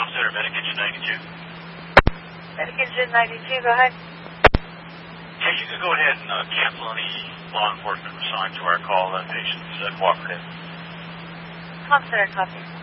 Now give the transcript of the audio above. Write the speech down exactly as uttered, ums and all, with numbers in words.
Com Center, Medic Engine ninety-two. Medic Engine ninety-two, go ahead. Yeah, you can go ahead and uh, cancel any law enforcement assigned to our call. That patient's uh, cooperative. Com Center, copy.